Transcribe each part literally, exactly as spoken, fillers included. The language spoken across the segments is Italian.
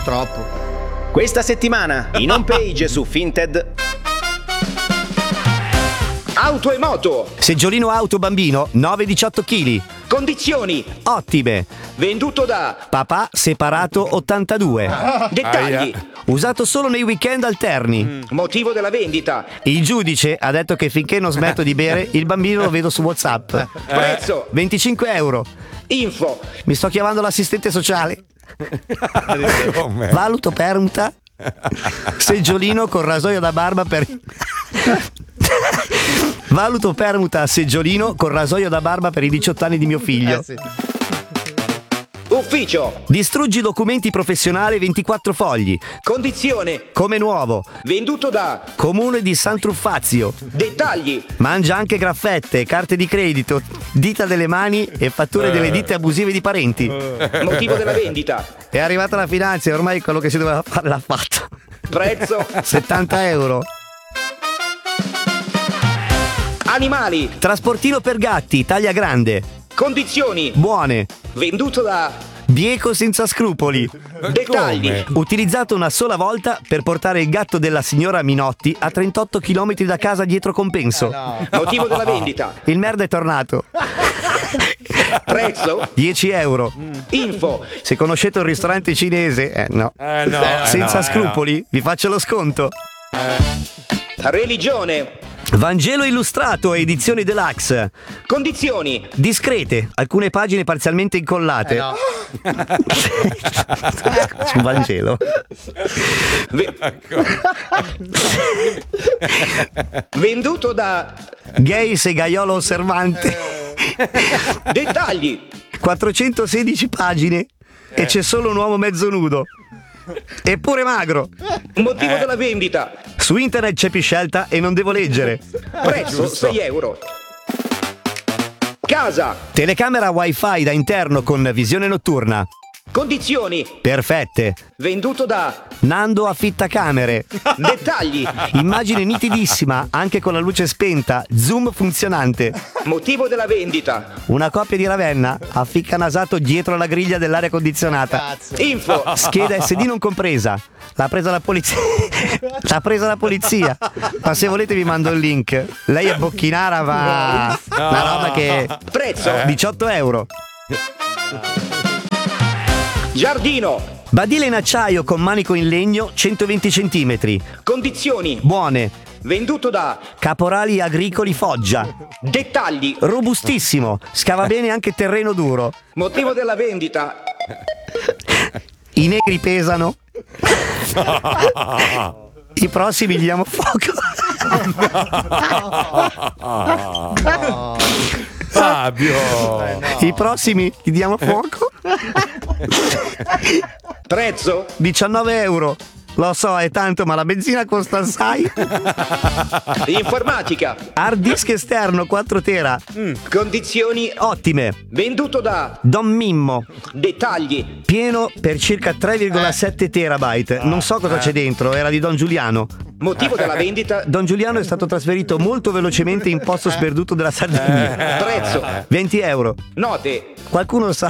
troppo. Questa settimana in home page su Vinted. Auto e moto. Seggiolino auto bambino nove diciotto chili. Condizioni Ottime. venduto da Papà separato ottantadue. dettagli. Usato solo nei weekend alterni. Mm. Motivo della vendita. Il giudice ha detto che finché non smetto di bere il bambino lo vedo su WhatsApp. Prezzo. venticinque euro. Info. Mi sto chiamando l'assistente sociale. Valuto permuta. Seggiolino con rasoio da barba per Valuto permuta seggiolino con rasoio da barba per i diciotto anni di mio figlio. Eh, sì. Ufficio. Distruggi documenti professionali ventiquattro fogli. Condizione. Come nuovo. Venduto da Comune di San Truffazio. dettagli. Mangia anche graffette, carte di credito, dita delle mani e fatture delle ditte abusive di parenti. Motivo della vendita. È arrivata la finanza e ormai quello che si doveva fare l'ha fatto. Prezzo. settanta euro. Animali. Trasportino per gatti, taglia grande. Condizioni. Buone. Venduto da Bieco senza scrupoli. dettagli. Utilizzato una sola volta per portare il gatto della signora Minotti a trentotto chilometri da casa dietro compenso. Motivo della vendita. Il merda è tornato. Prezzo. dieci euro. Info. Se conoscete un ristorante cinese, eh no. Eh, no, Senza eh, no, scrupoli, vi faccio lo sconto. Religione. Vangelo illustrato, edizioni deluxe. Condizioni. Discrete, alcune pagine parzialmente incollate. Eh, no. Su Vangelo. Ve- venduto da Gay segaiolo osservante. dettagli. quattrocentosedici pagine e c'è solo un uomo mezzo nudo. Eppure magro. Motivo della vendita. Su internet c'è più scelta e non devo leggere. Prezzo sei euro. Casa. Telecamera wifi da interno con visione notturna. Condizioni. Perfette. Venduto da Nando affitta camere. dettagli. Immagine nitidissima, anche con la luce spenta. Zoom funzionante. Motivo della vendita. Una coppia di Ravenna afficca nasato dietro alla griglia dell'aria condizionata. Cazzo. Info. Scheda S D non compresa. L'ha presa la polizia. L'ha presa la polizia. Ma se volete vi mando il link. Lei è bocchinara, ma una roba che Prezzo. diciotto euro. Giardino. Badile in acciaio con manico in legno centoventi centimetri. Condizioni. Buone. Venduto da Caporali agricoli Foggia. dettagli. Robustissimo. Scava bene anche terreno duro. Motivo della vendita. I negri pesano. I prossimi gli diamo fuoco. Fabio. I prossimi gli diamo fuoco. Prezzo. diciannove euro. Lo so, è tanto, ma la benzina costa assai. Informatica. Hard disk esterno quattro tera. Condizioni. Ottime. Venduto da Don Mimmo. dettagli. Pieno per circa tre virgola sette terabyte. Non so cosa c'è dentro, era di Don Giuliano. Motivo della vendita. Don Giuliano è stato trasferito molto velocemente in posto sperduto della Sardegna. Prezzo. venti euro. Note. Qualcuno sa.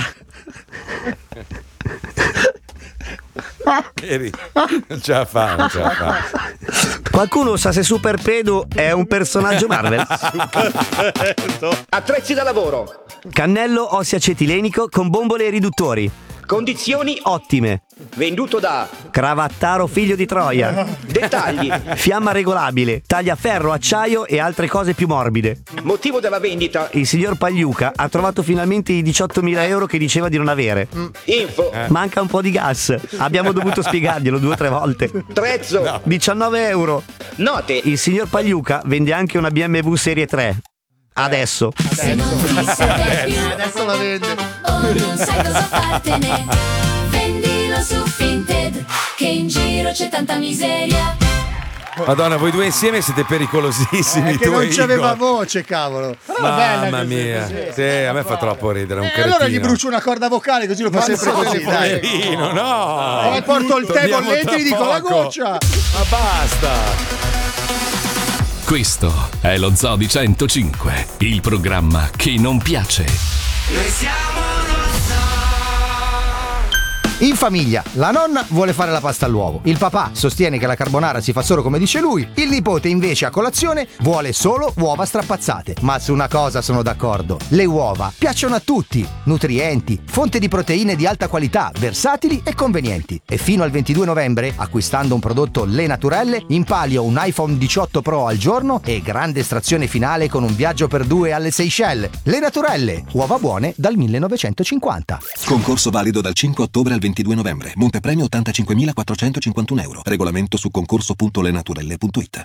Eri- Non ce la fa, non ce la fa. Qualcuno sa se Super Pedo è un personaggio Marvel? Attrezzi da lavoro. Cannello osseo-acetilenico con bombole e riduttori. Condizioni. Ottime. Venduto da Cravattaro figlio di Troia. dettagli. Fiamma regolabile. Tagliaferro, acciaio e altre cose più morbide. Motivo della vendita. Il signor Pagliuca ha trovato finalmente i diciottomila euro che diceva di non avere. Info. Manca un po' di gas. Abbiamo dovuto spiegarglielo due o tre volte. Prezzo. diciannove euro. Note. Il signor Pagliuca vende anche una B M W Serie tre. Adesso. Se non ti serve più Adesso la vende. o non sai cosa fartene, vendilo su Vinted, che in giro c'è tanta miseria. Madonna, voi due insieme siete pericolosissimi. È che tu non e c'aveva Igor. voce, cavolo. Però è bella Mamma così, mia. così. Sì, a me fa troppo ridere, un E cretino. allora gli brucio una corda vocale così lo fa sempre così, dai. Poverino, no. E porto il tè Dobbiamo bollente e gli dico tra la poco. goccia. Ma basta. Questo è lo Zoo di centocinque, il programma che non piace. Noi siamo lo Zoo. In famiglia, la nonna vuole fare la pasta all'uovo, il papà sostiene che la carbonara si fa solo come dice lui, il nipote invece a colazione vuole solo uova strapazzate. Ma su una cosa sono d'accordo: le uova piacciono a tutti, nutrienti, fonte di proteine di alta qualità, versatili e convenienti. E fino al ventidue novembre, acquistando un prodotto Le Naturelle, in palio un iPhone diciotto Pro al giorno e grande estrazione finale con un viaggio per due alle Seychelles. Le Naturelle, uova buone dal millenovecentocinquanta. Concorso valido dal cinque ottobre al ventidue novembre. Montepremio ottantacinquemilaquattrocentocinquantuno euro. Regolamento su concorso punto lenaturelle punto it.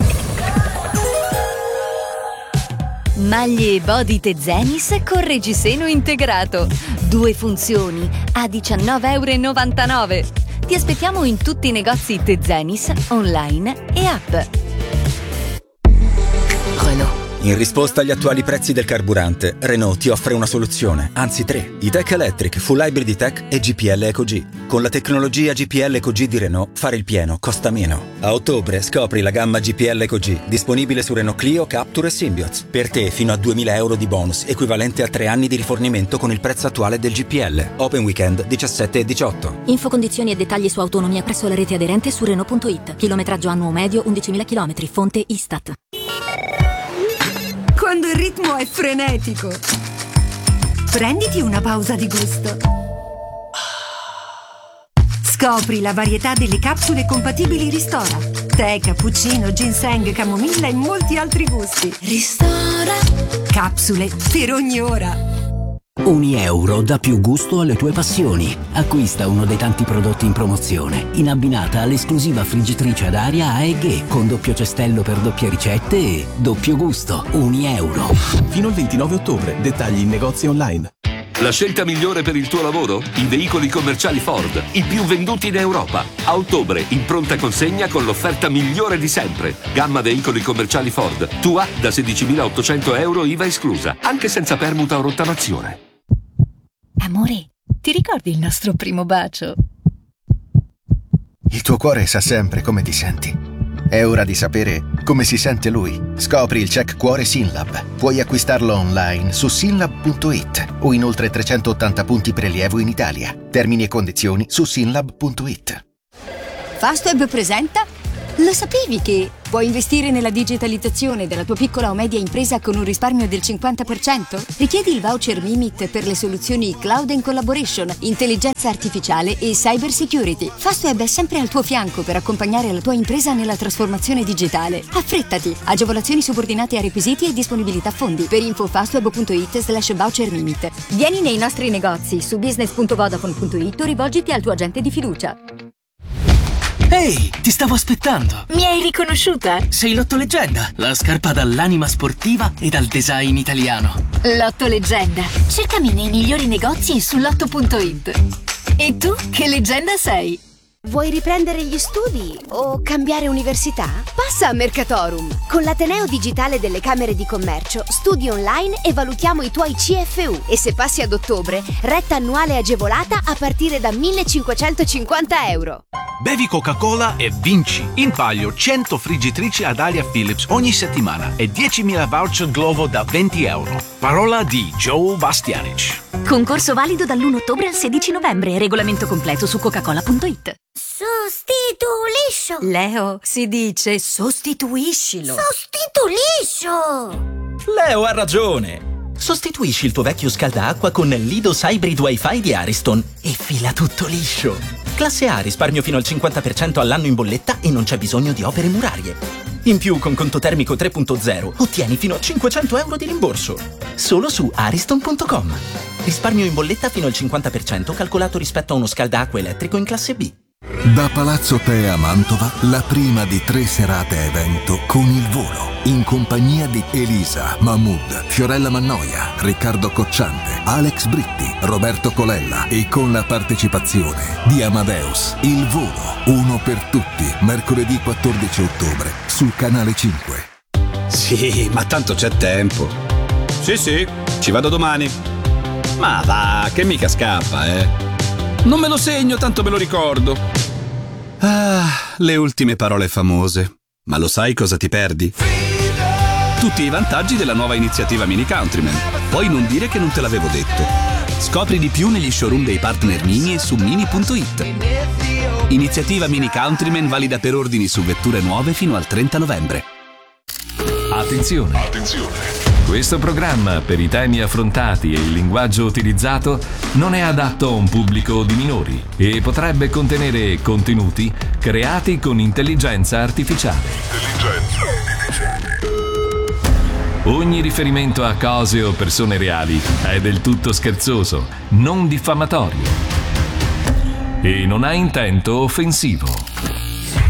Maglie Body Tezenis con reggiseno integrato. Due funzioni a diciannove e novantanove euro. Ti aspettiamo in tutti i negozi Tezenis, online e app. Renault. In risposta agli attuali prezzi del carburante, Renault ti offre una soluzione, anzi tre: E-Tech Electric, Full Hybrid E-Tech e G P L EcoG. Con la tecnologia G P L EcoG di Renault, fare il pieno costa meno. A ottobre scopri la gamma G P L EcoG, disponibile su Renault Clio, Captur e Symbioz. Per te fino a duemila euro di bonus, equivalente a tre anni di rifornimento con il prezzo attuale del G P L. Open Weekend diciassette e diciotto. Info, condizioni e dettagli su autonomia presso la rete aderente su Renault punto it. Chilometraggio annuo medio undicimila chilometri, fonte Istat. Quando il ritmo è frenetico, prenditi una pausa di gusto. Scopri la varietà delle capsule compatibili Ristora. Tè, cappuccino, ginseng, camomilla e molti altri gusti. Ristora. Capsule per ogni ora. Ogni euro dà più gusto alle tue passioni. Acquista uno dei tanti prodotti in promozione, in abbinata all'esclusiva friggitrice ad aria A E G con doppio cestello per doppie ricette e doppio gusto. Ogni euro. Fino al ventinove ottobre. Dettagli in negozi online. La scelta migliore per il tuo lavoro? I veicoli commerciali Ford, i più venduti in Europa. A ottobre, in pronta consegna con l'offerta migliore di sempre. Gamma veicoli commerciali Ford, tua da sedicimilaottocento euro I V A esclusa, anche senza permuta o rottamazione. Amore, ti ricordi il nostro primo bacio? Il tuo cuore sa sempre come ti senti. È ora di sapere come si sente lui. Scopri il check cuore Synlab. Puoi acquistarlo online su synlab punto it o in oltre trecentottanta punti prelievo in Italia. Termini e condizioni su synlab punto it. Fastweb presenta. Lo sapevi che puoi investire nella digitalizzazione della tua piccola o media impresa con un risparmio del cinquanta per cento? Richiedi il voucher Mimit per le soluzioni Cloud and Collaboration, intelligenza artificiale e cyber security. Fastweb è sempre al tuo fianco per accompagnare la tua impresa nella trasformazione digitale. Affrettati! Agevolazioni subordinate a requisiti e disponibilità fondi. Per info fastweb punto it slash voucher Mimit. Vieni nei nostri negozi su business punto vodafone punto it o rivolgiti al tuo agente di fiducia. Ehi, ti stavo aspettando. Mi hai riconosciuta? Sei Lotto Leggenda, la scarpa dall'anima sportiva e dal design italiano. Lotto Leggenda. Cercami nei migliori negozi su lotto punto it. E tu che leggenda sei? Vuoi riprendere gli studi o cambiare università? Passa a Mercatorum. Con l'Ateneo Digitale delle Camere di Commercio studi online e valutiamo i tuoi C F U. E se passi ad ottobre, retta annuale agevolata a partire da millecinquecentocinquanta euro. Bevi Coca-Cola e vinci! In palio cento friggitrici ad aria Philips ogni settimana e diecimila voucher Glovo da venti euro. Parola di Joe Bastianic. Concorso valido dall'primo ottobre al sedici novembre. Regolamento completo su coca-cola punto it. Sostituiscio. Leo, si dice sostituiscilo. Sostituiscio. Leo ha ragione. Sostituisci il tuo vecchio scaldaacqua con l'Idos Hybrid Wi-Fi di Ariston e fila tutto liscio. Classe A, risparmio fino al cinquanta per cento all'anno in bolletta e non c'è bisogno di opere murarie. In più, con conto termico tre punto zero, ottieni fino a cinquecento euro di rimborso. Solo su ariston punto com. Risparmio in bolletta fino al cinquanta per cento calcolato rispetto a uno scaldaacqua elettrico in classe B. Da Palazzo Te a Mantova, la prima di tre serate evento con il volo, in compagnia di Elisa, Mahmood, Fiorella Mannoia, Riccardo Cocciante, Alex Britti, Roberto Colella e con la partecipazione di Amadeus. Il volo, uno per tutti, mercoledì quattordici ottobre, sul canale cinque. Sì, ma tanto c'è tempo. Sì, sì, ci vado domani. Ma va, che mica scappa, eh. Non me lo segno, tanto me lo ricordo. Ah, le ultime parole famose. Ma lo sai cosa ti perdi? Tutti i vantaggi della nuova iniziativa Mini Countryman. Poi non dire che non te l'avevo detto. Scopri di più negli showroom dei partner Mini e su mini punto it. Iniziativa Mini Countryman valida per ordini su vetture nuove fino al trenta novembre. Attenzione! Attenzione! Questo programma, per i temi affrontati e il linguaggio utilizzato, non è adatto a un pubblico di minori e potrebbe contenere contenuti creati con intelligenza artificiale. Intelligenza artificiale. Ogni riferimento a cose o persone reali è del tutto scherzoso, non diffamatorio e non ha intento offensivo.